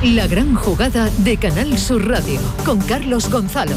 La gran jugada de Canal Sur Radio con Carlos Gonzalo.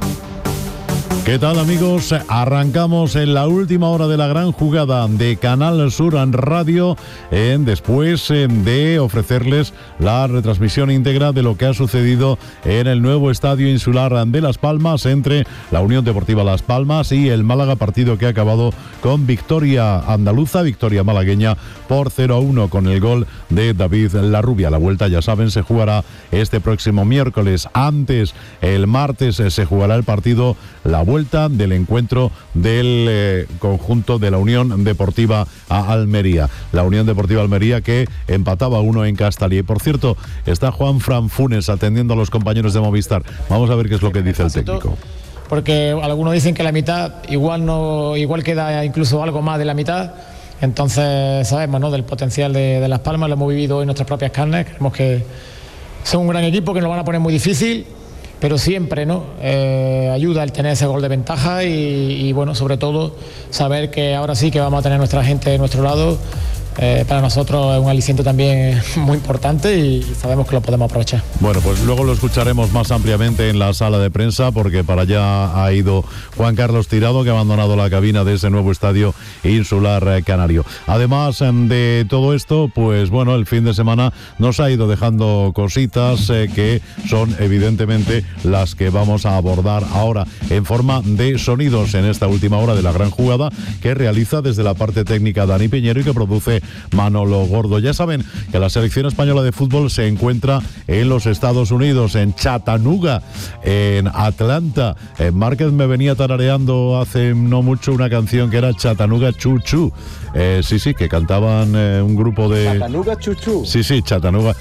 ¿Qué tal, amigos? Arrancamos en la última hora de la gran jugada de Canal Sur Radio, después de ofrecerles la retransmisión íntegra de lo que ha sucedido en el nuevo Estadio Insular de Las Palmas entre la Unión Deportiva Las Palmas y el Málaga, partido que ha acabado con victoria andaluza, victoria malagueña por 0-1 con el gol de David Larrubia. La vuelta, ya saben, se jugará este próximo miércoles. Antes, el martes, se jugará el partido, la vuelta del encuentro del conjunto de la Unión Deportiva Almería. La Unión Deportiva Almería que empataba 1 en Castalia. Y por cierto, está Juan Fran Funes atendiendo a los compañeros de Movistar. Vamos a ver qué es lo que dice el técnico. Porque algunos dicen que la mitad igual queda incluso algo más de la mitad. Entonces sabemos, ¿no?, del potencial de Las Palmas. Lo hemos vivido hoy en nuestras propias carnes. Creemos que son un gran equipo, que nos lo van a poner muy difícil, pero siempre, ¿no?, ayuda el tener ese gol de ventaja y bueno, sobre todo saber que ahora sí que vamos a tener nuestra gente de nuestro lado. Para nosotros es un aliciente también muy importante y sabemos que lo podemos aprovechar. Bueno, pues luego lo escucharemos más ampliamente en la sala de prensa, porque para allá ha ido Juan Carlos Tirado, que ha abandonado la cabina de ese nuevo Estadio Insular Canario. Además de todo esto, pues bueno, el fin de semana nos ha ido dejando cositas que son evidentemente las que vamos a abordar ahora en forma de sonidos en esta última hora de la gran jugada, que realiza desde la parte técnica Dani Piñero y que produce Manolo Gordo. Ya saben que la selección española de fútbol se encuentra en los Estados Unidos, en Chattanooga, en Atlanta. Márquez me venía tarareando hace no mucho una canción que era Chattanooga Choo Choo. Sí, que cantaban un grupo de... Chattanooga Choo Choo. Sí, Chattanooga.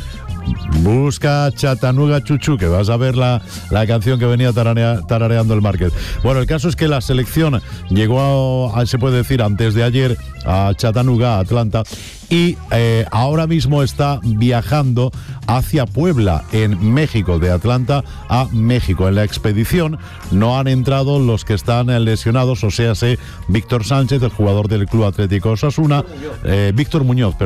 Busca Chattanooga Choo Choo, que vas a ver la canción que venía tarareando el Márquez. Bueno, el caso es que la selección llegó se puede decir, antes de ayer a Chattanooga, Atlanta, y ahora mismo está viajando hacia Puebla, en México, de Atlanta a México. En la expedición no han entrado los que están lesionados, o sea, Víctor Sánchez, el jugador del Club Atlético Osasuna, Víctor Muñoz,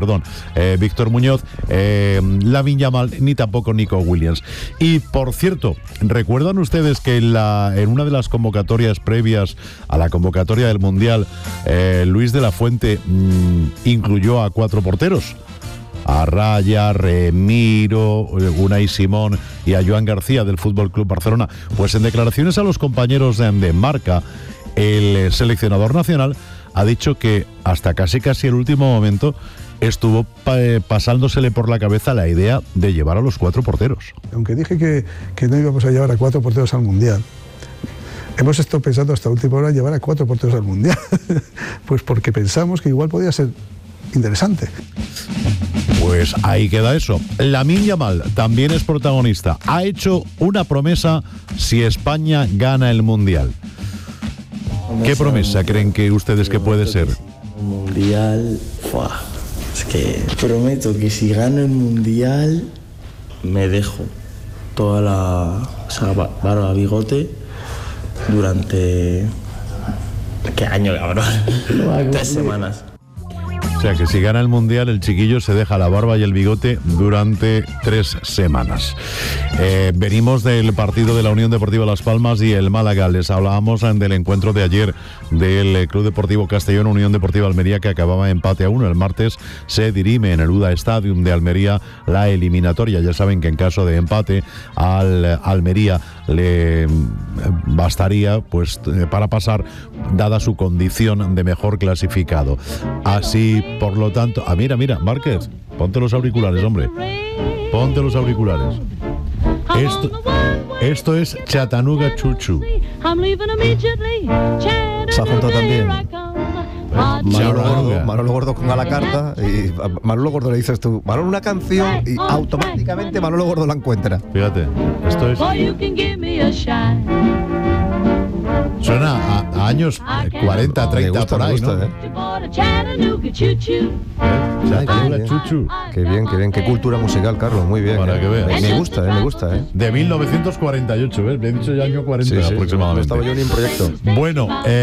Lamine Yamal, ni tampoco Nico Williams. Y por cierto, ¿recuerdan ustedes que en una de las convocatorias previas a la convocatoria del Mundial, Luis de la Fuente incluyó a 4 porteros? A Raya, Remiro, Unai Simón y a Joan García del Fútbol Club Barcelona. Pues en declaraciones a los compañeros de Marca, el seleccionador nacional ha dicho que hasta casi el último momento estuvo pasándosele por la cabeza la idea de llevar a los 4 porteros. Aunque dije que no íbamos a llevar a 4 porteros al Mundial, hemos estado pensando hasta última hora en llevar a 4 porteros al Mundial. Pues porque pensamos que igual podía ser interesante. Pues ahí queda eso. Lamine Yamal también es protagonista. Ha hecho una promesa si España gana el Mundial. ¿Qué promesa creen que ustedes que puede ser? El Mundial, es que prometo que si gano el Mundial me dejo toda barba, bigote durante... ¿Qué año, cabrón? 3 semanas. O sea, que si gana el Mundial, el chiquillo se deja la barba y el bigote durante 3 semanas. Venimos del partido de la Unión Deportiva Las Palmas y el Málaga. Les hablábamos del encuentro de ayer del Club Deportivo Castellón, Unión Deportiva Almería, que acababa empate a 1. El martes se dirime en el UDA Stadium de Almería la eliminatoria. Ya saben que en caso de empate al Almería le bastaría pues para pasar, dada su condición de mejor clasificado. Así, por lo tanto... mira, Márquez, ponte los auriculares, hombre. Ponte los auriculares. Esto es Chattanooga Choo Choo. Se ha juntado también Manolo Gordo con A la Carta, y a Manolo Gordo le dices tú, Manolo, una canción, y automáticamente Manolo Gordo la encuentra. Fíjate, esto es... Suena a años 40, 30 por ahí, ¿no? Chattanooga Choo-Choo. Qué bien, qué cultura musical, Carlos, muy bien. Para que veas. Me gusta. De 1948, ¿ves? Me he dicho ya año 40 aproximadamente. Estaba yo ni en proyecto. Bueno,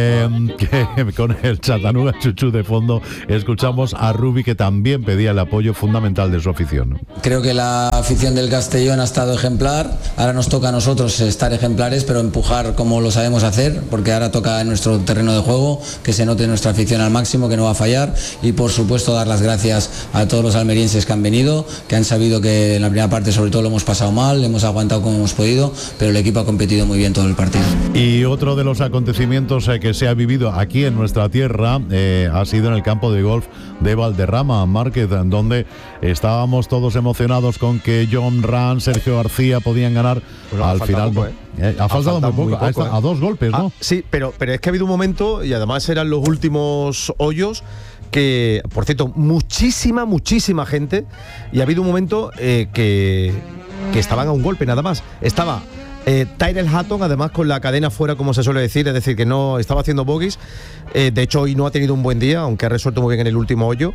que con el Chattanooga Choo-Choo de fondo escuchamos a Rubi, que también pedía el apoyo fundamental de su afición. Creo que la afición del Castellón ha estado ejemplar. Ahora nos toca a nosotros estar ejemplares, pero empujar como lo sabemos hacer, porque ahora toca en nuestro terreno de juego que se note nuestra afición al máximo, que no va a fallar, y por supuesto dar las gracias a todos los almerienses que han venido, que han sabido que en la primera parte sobre todo lo hemos pasado mal, hemos aguantado como hemos podido, pero el equipo ha competido muy bien todo el partido. Y otro de los acontecimientos que se ha vivido aquí en nuestra tierra ha sido en el campo de golf de Valderrama, Márquez, donde estábamos todos emocionados con que Jon Rahm, Sergio García podían ganar. Bueno, al final poco, ha faltado muy poco. A 2 golpes, ¿no? Sí, pero es que ha habido un momento, y además eran los últimos hoyos, que, por cierto, muchísima gente, y ha habido un momento que estaban a un golpe nada más. Estaba Tyrrell Hatton, además con la cadena fuera, como se suele decir, es decir, que no estaba haciendo bogies. De hecho, hoy no ha tenido un buen día, aunque ha resuelto muy bien en el último hoyo.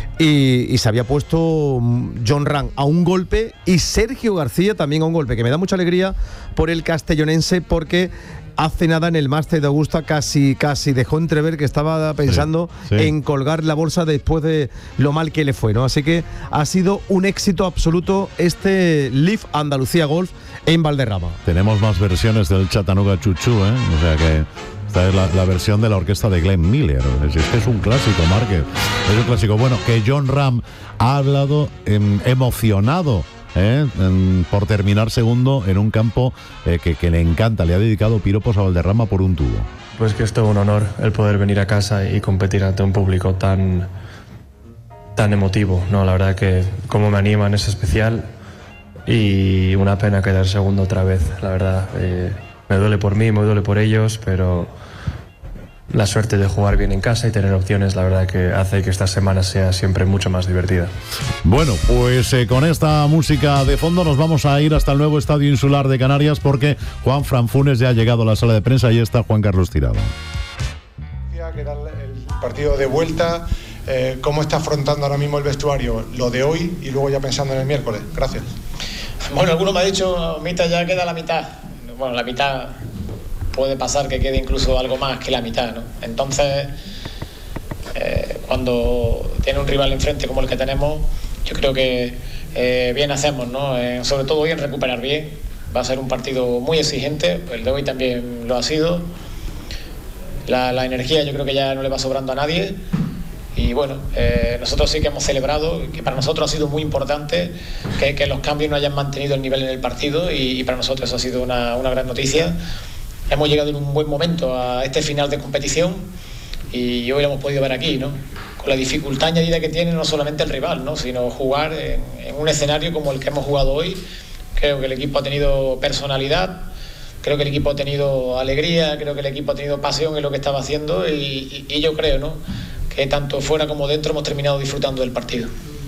Y se había puesto Jon Rahm a un golpe y Sergio García también a un golpe, que me da mucha alegría por el castellonense, porque hace nada en el Masters de Augusta casi dejó entrever que estaba pensando en colgar la bolsa después de lo mal que le fue, ¿no? Así que ha sido un éxito absoluto este Leaf Andalucía Golf en Valderrama. Tenemos más versiones del Chattanooga Choo-Choo, o sea que esta es la versión de la orquesta de Glenn Miller. Este es un clásico, Márquez. Es un clásico. Bueno, que Jon Rahm ha hablado emocionado por terminar segundo en un campo que le encanta. Le ha dedicado piropos a Valderrama por un tubo. Pues que es todo un honor el poder venir a casa y competir ante un público tan emotivo, ¿no? La verdad que cómo me animan es especial, y una pena quedar segundo otra vez. La verdad, me duele por mí, me duele por ellos, pero la suerte de jugar bien en casa y tener opciones, la verdad que hace que esta semana sea siempre mucho más divertida. Bueno, pues con esta música de fondo nos vamos a ir hasta el nuevo Estadio Insular de Canarias, porque Juan Fran Funes ya ha llegado a la sala de prensa y está Juan Carlos Tirado. Que era el partido de vuelta, ¿cómo está afrontando ahora mismo el vestuario lo de hoy y luego ya pensando en el miércoles? Gracias. Bueno, alguno me ha dicho, Mita, ya queda la mitad. Bueno, la mitad puede pasar que quede incluso algo más que la mitad, ¿no? Entonces, cuando tiene un rival enfrente como el que tenemos, yo creo que bien hacemos, ¿no? Sobre todo hoy en recuperar bien. Va a ser un partido muy exigente, el de hoy también lo ha sido. La energía yo creo que ya no le va sobrando a nadie. Y bueno, nosotros sí que hemos celebrado, que para nosotros ha sido muy importante que los cambios no hayan mantenido el nivel en el partido, y para nosotros eso ha sido una gran noticia. Hemos llegado en un buen momento a este final de competición y hoy lo hemos podido ver aquí, ¿no? Con la dificultad añadida que tiene no solamente el rival, ¿no? Sino jugar en un escenario como el que hemos jugado hoy. Creo que el equipo ha tenido personalidad, creo que el equipo ha tenido alegría, creo que el equipo ha tenido pasión en lo que estaba haciendo, y yo creo, ¿no?, que tanto fuera como dentro hemos terminado disfrutando del partido.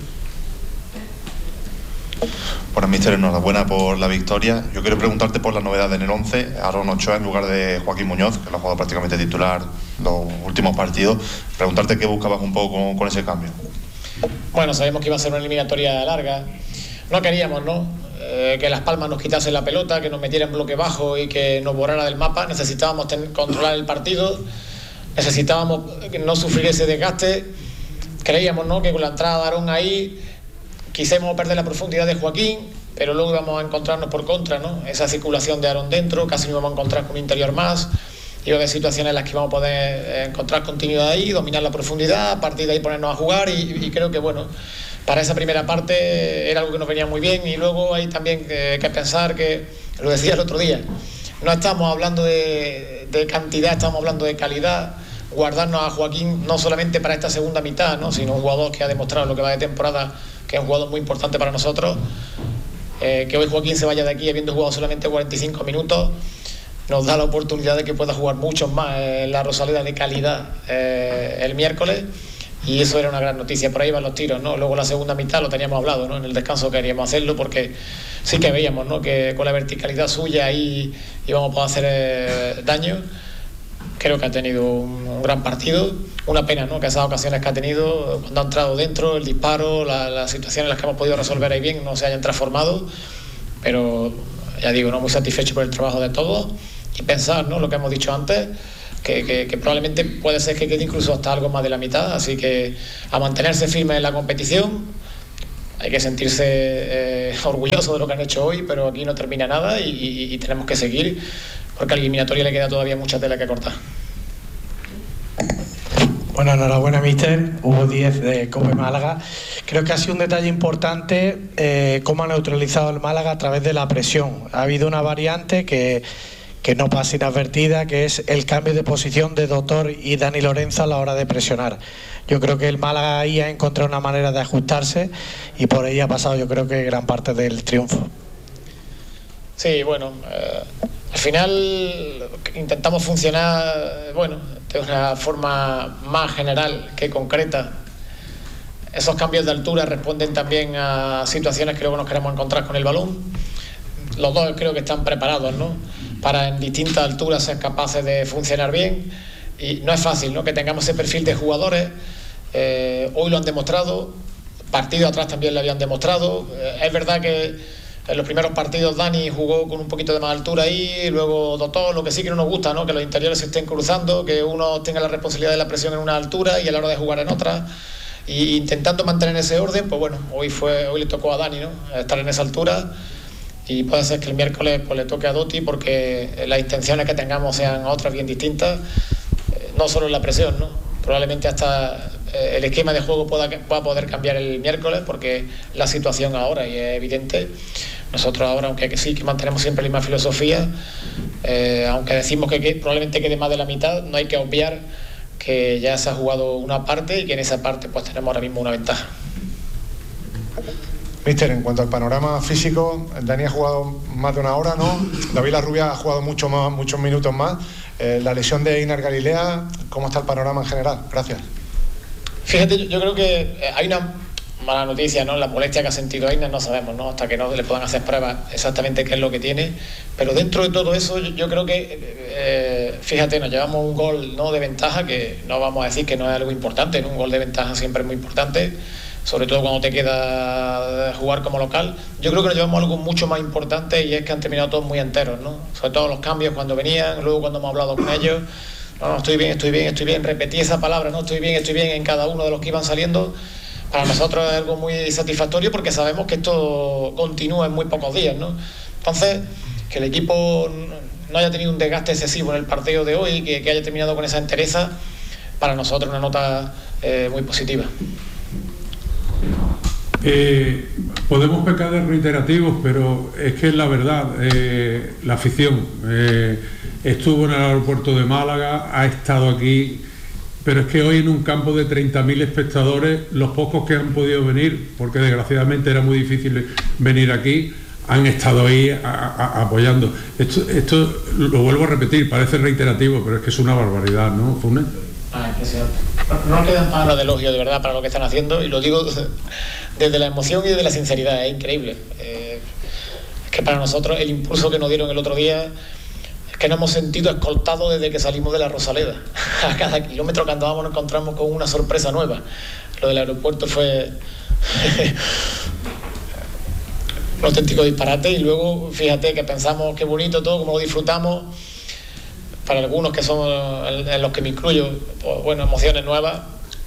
Bueno, míster, enhorabuena por la victoria. Yo quiero preguntarte por la novedad en el 11, Aaron Ochoa en lugar de Joaquín Muñoz, que lo ha jugado prácticamente titular los últimos partidos. Preguntarte qué buscabas un poco con ese cambio. Bueno, sabemos que iba a ser una eliminatoria larga. No queríamos, ¿no?, que Las Palmas nos quitase la pelota, que nos metiera en bloque bajo y que nos borrara del mapa. Necesitábamos controlar el partido, necesitábamos no sufrir ese desgaste. Creíamos, ¿no?, que con la entrada de Aarón ahí quisimos perder la profundidad de Joaquín, pero luego íbamos a encontrarnos por contra, ¿no? Esa circulación de Aarón dentro, casi nos íbamos a encontrar con un interior más. Iba a haber situaciones en las que íbamos a poder encontrar continuidad ahí, dominar la profundidad, a partir de ahí ponernos a jugar, y creo que, bueno, para esa primera parte era algo que nos venía muy bien. Y luego hay también que pensar que, lo decía el otro día, no estamos hablando de cantidad, estamos hablando de calidad. Guardarnos a Joaquín no solamente para esta segunda mitad, ¿no?, sino un jugador que ha demostrado lo que va de temporada, que es un jugador muy importante para nosotros. Que hoy Joaquín se vaya de aquí habiendo jugado solamente 45 minutos nos da la oportunidad de que pueda jugar muchos más en la Rosaleda de calidad el miércoles, y eso era una gran noticia. Por ahí van los tiros, ¿no? Luego la segunda mitad lo teníamos hablado, ¿no? En el descanso queríamos hacerlo porque sí que veíamos, ¿no?, que con la verticalidad suya ahí íbamos a poder hacer daño. creo que ha tenido un gran partido. Una pena, ¿no?, que esas ocasiones que ha tenido, cuando ha entrado dentro, el disparo, las situaciones en las que hemos podido resolver ahí bien, no se hayan transformado. Pero ya digo, no muy satisfecho por el trabajo de todos, y pensar, ¿no?, lo que hemos dicho antes, que probablemente puede ser que quede incluso hasta algo más de la mitad. Así que a mantenerse firme en la competición. Hay que sentirse orgulloso de lo que han hecho hoy, pero aquí no termina nada y tenemos que seguir, porque a la eliminatoria le queda todavía mucha tela que cortar. Bueno, enhorabuena, míster. Hugo Díez, de COPE Málaga. Creo que ha sido un detalle importante cómo ha neutralizado el Málaga a través de la presión. Ha habido una variante que no pasa inadvertida, que es el cambio de posición de Doctor y Dani Lorenzo a la hora de presionar. Yo creo que el Málaga ahí ha encontrado una manera de ajustarse y por ahí ha pasado, yo creo, que gran parte del triunfo. Sí, bueno, al final intentamos funcionar, bueno, de una forma más general que concreta. Esos cambios de altura responden también a situaciones que luego nos queremos encontrar con el balón. Los dos creo que están preparados, ¿no?, para en distintas alturas ser capaces de funcionar bien, y no es fácil, ¿no?, que tengamos ese perfil de jugadores. Hoy lo han demostrado, partidos atrás también lo habían demostrado. Es verdad que en los primeros partidos Dani jugó con un poquito de más altura ahí, y luego Doctor, lo que sí que no nos gusta, ¿no?, que los interiores se estén cruzando, que uno tenga la responsabilidad de la presión en una altura y a la hora de jugar en otra, y intentando mantener ese orden. Pues bueno, hoy le tocó a Dani, ¿no?, estar en esa altura, y puede ser que el miércoles pues le toque a Dotti, porque las intenciones que tengamos sean otras bien distintas, no solo en la presión, ¿no?, probablemente hasta el esquema de juego pueda poder cambiar el miércoles, porque la situación ahora, y es evidente, nosotros ahora, aunque sí que mantenemos siempre la misma filosofía, aunque decimos que probablemente quede más de la mitad, no hay que obviar que ya se ha jugado una parte y que en esa parte pues tenemos ahora mismo una ventaja. Míster, en cuanto al panorama físico, Dani ha jugado más de una hora, ¿no? David Larrubia ha jugado muchos minutos más. La lesión de Einar Galilea, ¿cómo está el panorama en general? Gracias. Fíjate, yo creo que hay una mala noticia, ¿no? La molestia que ha sentido Einar no sabemos, ¿no?, hasta que no le puedan hacer pruebas exactamente qué es lo que tiene. Pero dentro de todo eso, yo creo que, fíjate, nos llevamos un gol, ¿no?, de ventaja, que no vamos a decir que no es algo importante, ¿no? Un gol de ventaja siempre es muy importante, sobre todo cuando te queda jugar como local. Yo creo que nos llevamos algo mucho más importante, y es que han terminado todos muy enteros, ¿no? Sobre todo los cambios cuando venían, luego cuando hemos hablado con ellos. No, estoy bien, repetí esa palabra, ¿no? Estoy bien en cada uno de los que iban saliendo. Para nosotros es algo muy satisfactorio, porque sabemos que esto continúa en muy pocos días, ¿no? Entonces, que el equipo no haya tenido un desgaste excesivo en el partido de hoy, que haya terminado con esa entereza, para nosotros una nota muy positiva. Podemos pecar de reiterativos, pero es que es la verdad. La afición estuvo en el aeropuerto de Málaga, ha estado aquí, pero es que hoy en un campo de 30.000 espectadores, los pocos que han podido venir, porque desgraciadamente era muy difícil venir aquí, han estado ahí apoyando. Esto lo vuelvo a repetir, parece reiterativo, pero es que es una barbaridad, ¿no, Funes? No quedan palabras de elogio, de verdad, para lo que están haciendo, y lo digo desde la emoción y desde la sinceridad. Es increíble. Es que para nosotros el impulso que nos dieron el otro día es que nos hemos sentido escoltados desde que salimos de la Rosaleda. A cada kilómetro que andábamos nos encontramos con una sorpresa nueva. Lo del aeropuerto fue un auténtico disparate, y luego fíjate que pensamos qué bonito todo, cómo lo disfrutamos. Para algunos, que son en los que me incluyo, pues bueno, emociones nuevas.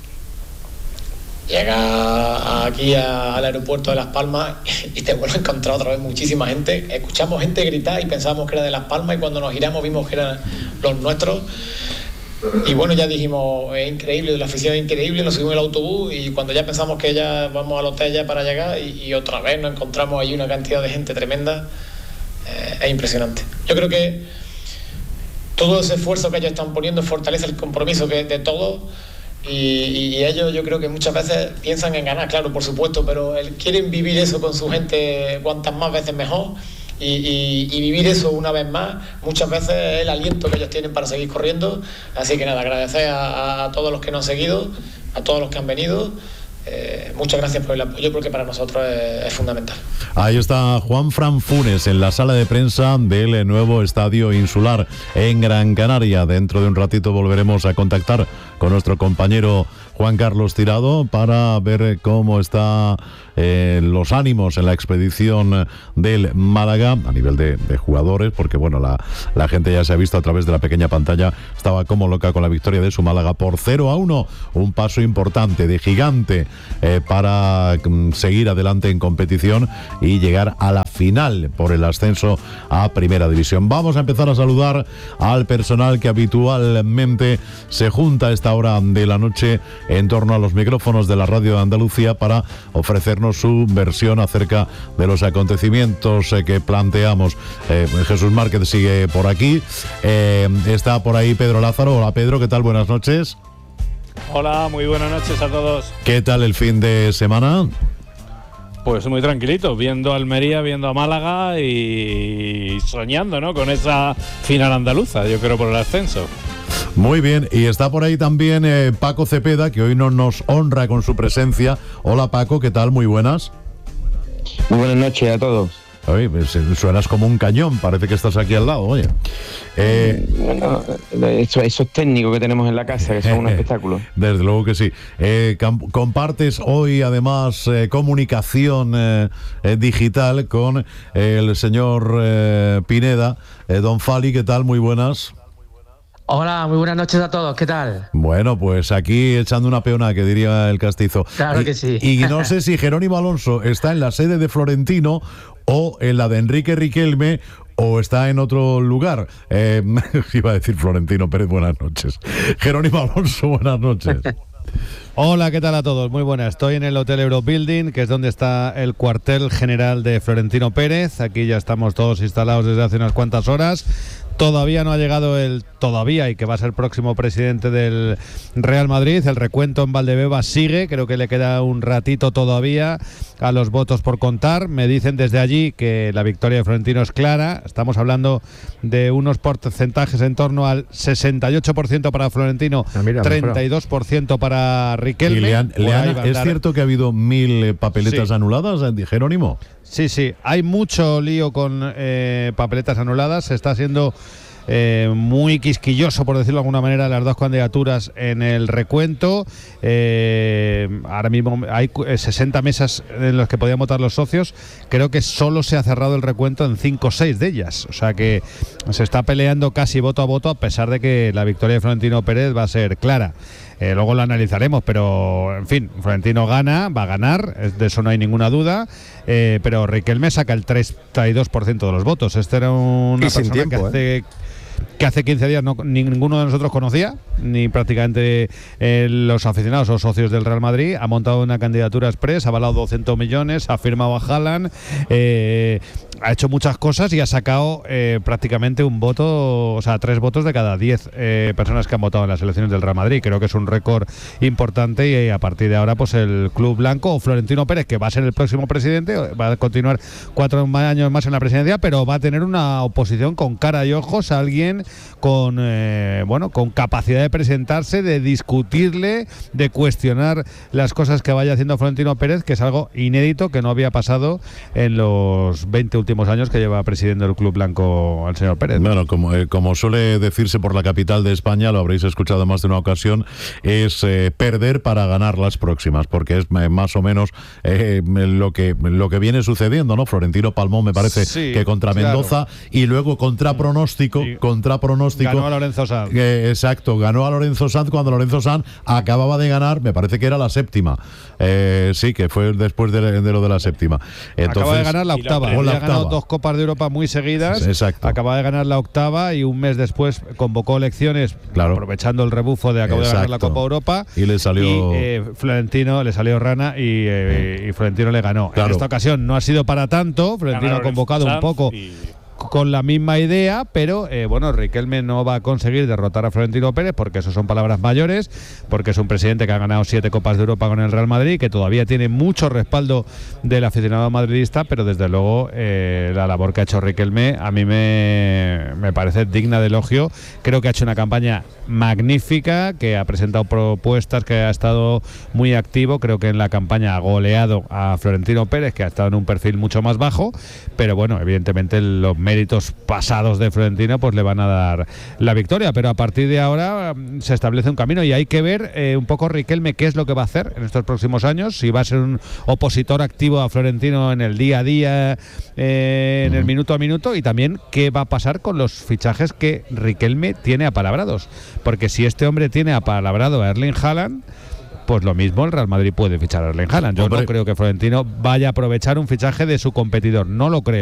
Llega aquí al aeropuerto de Las Palmas y te vuelves a encontrar otra vez muchísima gente. Escuchamos gente gritar y pensábamos que era de Las Palmas, y cuando nos giramos vimos que eran los nuestros. Y bueno, ya dijimos, es increíble, la afición es increíble. Nos subimos el autobús, y cuando ya pensamos que ya vamos al hotel ya para llegar, y otra vez nos encontramos allí una cantidad de gente tremenda. Es impresionante. Yo creo que todo ese esfuerzo que ellos están poniendo fortalece el compromiso de todos, y ellos, yo creo que muchas veces piensan en ganar, claro, por supuesto, pero quieren vivir eso con su gente cuantas más veces mejor, y vivir eso una vez más, muchas veces es el aliento que ellos tienen para seguir corriendo. Así que nada, agradecer a todos los que nos han seguido, a todos los que han venido, muchas gracias por el apoyo, porque para nosotros es fundamental. Ahí está Juanfran Funes en la sala de prensa del nuevo Estadio Insular en Gran Canaria. Dentro de un ratito volveremos a contactar con nuestro compañero Juan Carlos Tirado para ver cómo están los ánimos en la expedición del Málaga a nivel de jugadores, porque bueno, la gente ya se ha visto a través de la pequeña pantalla, estaba como loca con la victoria de su Málaga por 0-1, un paso importante, de gigante, para seguir adelante en competición y llegar a la final por el ascenso a Primera División. Vamos a empezar a saludar al personal que habitualmente se junta a esta hora de la noche en torno a los micrófonos de la Radio de Andalucía para ofrecernos su versión acerca de los acontecimientos que planteamos. Jesús Márquez sigue por aquí, está por ahí Pedro Lázaro. Hola Pedro, ¿qué tal? Buenas noches. Hola, muy buenas noches a todos. ¿Qué tal el fin de semana? Pues muy tranquilito, viendo a Almería, viendo a Málaga y soñando, ¿no?, con esa final andaluza, yo creo, por el ascenso. Muy bien, y está por ahí también Paco Cepeda, que hoy nos honra con su presencia. Hola Paco, ¿qué tal? Muy buenas. Muy buenas noches a todos. Oye, pues, suenas como un cañón, parece que estás aquí al lado, oye. Bueno, esos técnicos que tenemos en la casa, que son un espectáculo. Desde luego que sí. Compartes hoy además comunicación digital con el señor Pineda. Don Fali, ¿qué tal? Muy buenas. Hola, muy buenas noches a todos, ¿qué tal? Bueno, pues aquí echando una peona, que diría el castizo. Claro que sí. Y no sé si Jerónimo Alonso está en la sede de Florentino o en la de Enrique Riquelme o está en otro lugar. Iba a decir Florentino Pérez, buenas noches. Jerónimo Alonso, buenas noches. Hola, ¿qué tal a todos? Muy buenas. Estoy en el Hotel Eurobuilding, que es donde está el cuartel general de Florentino Pérez. Aquí ya estamos todos instalados desde hace unas cuantas horas. Todavía no ha llegado y que va a ser el próximo presidente del Real Madrid. El recuento en Valdebebas sigue, creo que le queda un ratito todavía a los votos por contar. Me dicen desde allí que la victoria de Florentino es clara. Estamos hablando de unos porcentajes en torno al 68% para Florentino, 32% para Riquelme. ¿Es cierto que ha habido 1000 papeletas anuladas, Jerónimo? Sí, hay mucho lío con papeletas anuladas. Se está siendo muy quisquilloso, por decirlo de alguna manera, las dos candidaturas en el recuento. Ahora mismo hay 60 mesas en las que podían votar los socios. Creo que solo se ha cerrado el recuento en 5 o 6 de ellas. O sea que se está peleando casi voto a voto, a pesar de que la victoria de Florentino Pérez va a ser clara. Luego lo analizaremos, pero en fin, Florentino gana, va a ganar, de eso no hay ninguna duda, pero Riquelme saca el 32% de los votos. Este era una persona que hace 15 días ninguno de nosotros conocía, ni prácticamente los aficionados o socios del Real Madrid. Ha montado una candidatura express, ha avalado 200 millones, ha firmado a Haaland, ha hecho muchas cosas y ha sacado prácticamente un voto, o sea, 3 votos de cada 10 personas que han votado en las elecciones del Real Madrid. Creo que es un récord importante y a partir de ahora pues el Club Blanco o Florentino Pérez, que va a ser el próximo presidente, va a continuar 4 años más en la presidencia, pero va a tener una oposición con cara y ojos, a alguien con capacidad de presentarse, de discutirle, de cuestionar las cosas que vaya haciendo Florentino Pérez, que es algo inédito que no había pasado en los 20 últimos años que lleva presidiendo el Club Blanco el señor Pérez. Bueno, como suele decirse por la capital de España, lo habréis escuchado más de una ocasión, es perder para ganar las próximas, porque es más o menos lo que viene sucediendo, ¿no? Florentino palmó, me parece, que contra Mendoza, y luego contra pronóstico ganó a Lorenzo Sanz. Exacto, ganó a Lorenzo Sanz cuando Lorenzo Sanz acababa de ganar, me parece que era la séptima. Sí, que fue después de lo de la séptima. Entonces, acaba de ganar la octava. Ha ganado 2 Copas de Europa muy seguidas. Exacto. Acaba de ganar la octava y un mes después convocó elecciones, aprovechando el rebufo de acabo de ganar la Copa Europa. Y le salió. Florentino le salió rana y Florentino le ganó. En esta ocasión no ha sido para tanto. Florentino ha convocado un poco. con la misma idea, pero bueno, Riquelme no va a conseguir derrotar a Florentino Pérez porque eso son palabras mayores, porque es un presidente que ha ganado 7 Copas de Europa con el Real Madrid, que todavía tiene mucho respaldo del aficionado madridista, pero desde luego la labor que ha hecho Riquelme a mí me parece digna de elogio. Creo que ha hecho una campaña magnífica, que ha presentado propuestas, que ha estado muy activo. Creo que en la campaña ha goleado a Florentino Pérez, que ha estado en un perfil mucho más bajo, pero bueno, evidentemente los méritos pasados de Florentino pues le van a dar la victoria, pero a partir de ahora se establece un camino y hay que ver un poco Riquelme qué es lo que va a hacer en estos próximos años, si va a ser un opositor activo a Florentino en el día a día, en el minuto a minuto, y también qué va a pasar con los fichajes que Riquelme tiene apalabrados, porque si este hombre tiene apalabrado a Erling Haaland, pues lo mismo el Real Madrid puede fichar a Erling Haaland. Yo no creo que Florentino vaya a aprovechar un fichaje de su competidor, no lo creo.